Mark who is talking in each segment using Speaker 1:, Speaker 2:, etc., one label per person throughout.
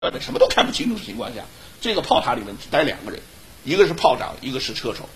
Speaker 1: 外面什么都看不清楚的情况下，这个炮塔里面只待2个人，一个是炮长，一个是车手，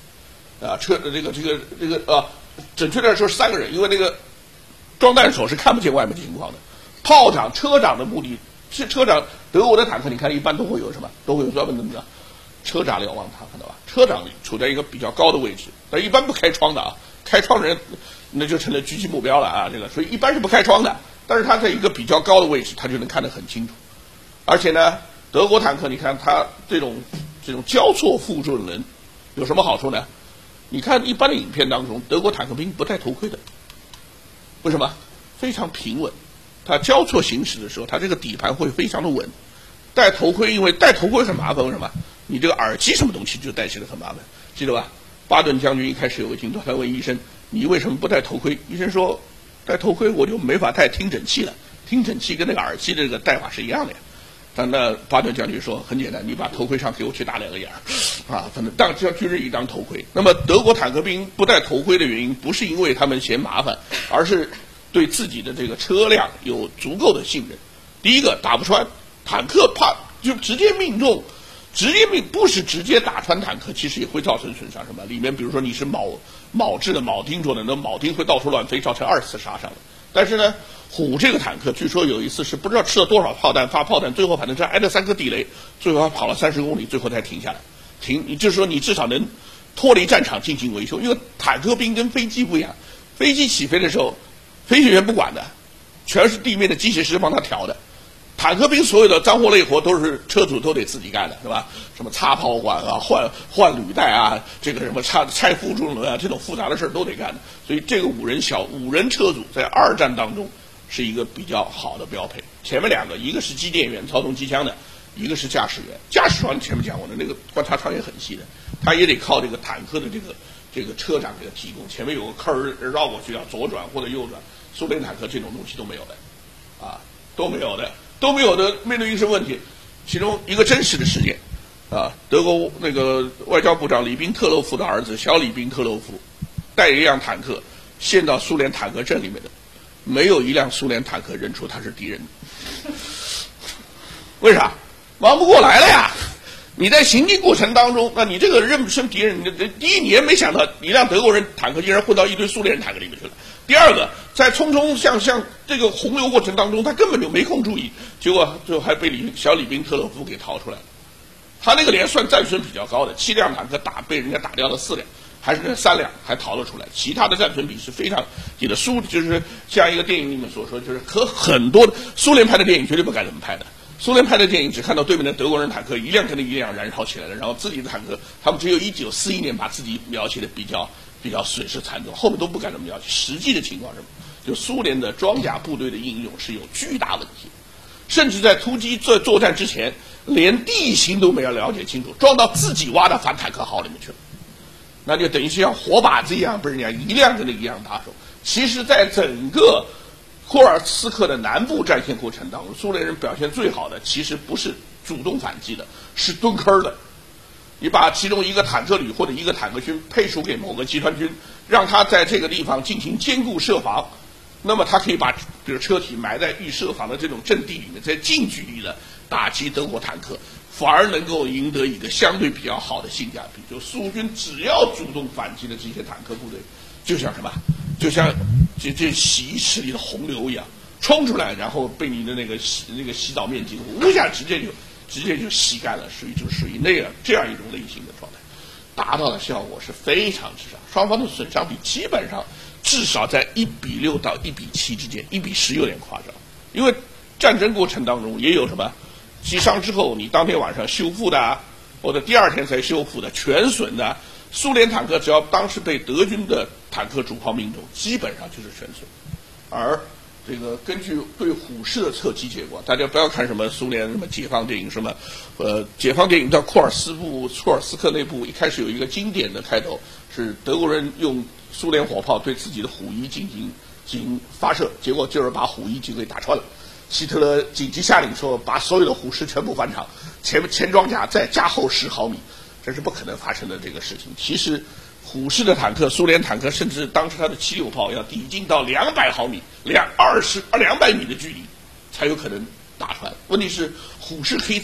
Speaker 1: 准确的说是3个人，因为那个装弹手是看不见外面的情况的。炮长、车长的目的是车长，德国的坦克你看一般都会有什么？都会有专门的车长瞭望塔，看到吧？车长处在一个比较高的位置，但一般不开窗的啊，开窗人那就成了狙击目标了啊，所以一般是不开窗的。但是他在一个比较高的位置，他就能看得很清楚。而且呢，德国坦克你看它这种交错负重能有什么好处呢？你看一般的影片当中，德国坦克兵不戴头盔的，为什么？非常平稳。它交错行驶的时候，它这个底盘会非常的稳。戴头盔，因为戴头盔很麻烦，为什么？你这个耳机什么东西就戴起来很麻烦，记得吧？巴顿将军一开始有个镜头，他问医生：“你为什么不戴头盔？”医生说：“戴头盔我就没法戴听诊器了，听诊器跟那个耳机的这个戴法是一样的呀。”但那巴顿将军说：“很简单，你把头盔上给我去打2个眼啊，反正当军人一当头盔。”那么德国坦克兵不戴头盔的原因，不是因为他们嫌麻烦，而是对自己的这个车辆有足够的信任。第一个打不穿，坦克怕就直接命中，不是直接打穿坦克，其实也会造成损伤。什么？里面比如说你是铆制的铆钉做的，那铆钉会到处乱飞，造成2次杀伤。但是呢，虎这个坦克据说有一次是不知道吃了多少炮弹，发炮弹，最后反正是挨了3颗地雷，最后跑了30公里，最后才停下来。你就是说你至少能脱离战场进行维修，因为坦克兵跟飞机不一样，飞机起飞的时候，飞行员不管的，全是地面的机械师帮他调的。坦克兵所有的脏活累活都是车主都得自己干的，是吧？什么擦炮管啊、换履带啊，这个什么拆负重轮啊，这种复杂的事都得干的。所以这个五人车组在2战当中是一个比较好的标配。前面2个，一个是机电员操纵机枪的，一个是驾驶员。驾驶员前面讲过的，那个观察窗也很细的，他也得靠这个坦克的这个车长给他提供。前面有个坑绕过去要左转或者右转，苏联坦克这种东西都没有的，啊，都没有的。面对一些问题，其中一个真实的事件，啊，德国那个外交部长李宾特洛夫的儿子小李宾特洛夫带一辆坦克陷到苏联坦克阵里面的，没有一辆苏联坦克认出他是敌人。为啥？忙不过来了呀！你在行进过程当中，那你这个认不成敌人，第一你也没想到一辆德国人坦克竟然混到一堆苏联人坦克里面去了。第二个，在匆匆向这个洪流过程当中，他根本就没空注意，结果最后还被小李宾特洛夫给逃出来了。他那个连算战损比较高的，7辆坦克被人家打掉了4辆，还是那3辆还逃了出来，其他的战损比是非常低的。就是像一个电影里面所说，就是和很多苏联拍的电影绝对不敢这么拍的。苏联拍的电影只看到对面的德国人坦克一辆跟着一辆燃烧起来了，然后自己的坦克，他们只有1941年把自己描写的比较损失惨重，后面都不敢这么描写。实际的情况是什么？就苏联的装甲部队的应用是有巨大问题，甚至在突击作战之前，连地形都没有了解清楚，撞到自己挖的反坦克壕里面去了，那就等于是像活靶子一样，不是人家一辆跟着一辆打手。其实，在整个库尔斯克的南部战线过程当中，苏联人表现最好的其实不是主动反击的，是蹲坑的。你把其中一个坦克旅或者一个坦克军配属给某个集团军，让他在这个地方进行坚固设防，那么他可以把比如车体埋在预设防的这种阵地里面，在近距离的打击德国坦克，反而能够赢得一个相对比较好的性价比。就苏军只要主动反击的这些坦克部队，就像什么？就像这洗衣池里的洪流一样冲出来，然后被你的那个洗澡面积呼一下直接就吸干了，属于这样一种类型的状态，达到的效果是非常之少。双方的损伤比基本上至少在1:6到1:7之间，1:10有点夸张。因为战争过程当中也有什么击伤之后你当天晚上修复的啊，或者第2天才修复的全损的。苏联坦克只要当时被德军的坦克主炮命中，基本上就是全损。而这个根据对虎式的测击结果，大家不要看什么苏联什么解放电影，什么解放电影到库尔斯克内部，一开始有一个经典的开头，是德国人用苏联火炮对自己的虎翼进行发射，结果就是把虎翼就给打穿了。希特勒紧急下令说，把所有的虎式全部返场，前装甲再加厚10毫米。这是不可能发生的这个事情。其实，虎式的坦克，苏联坦克甚至当时它的76炮要抵近到200毫米、200米的距离，才有可能大船。问题是虎是可以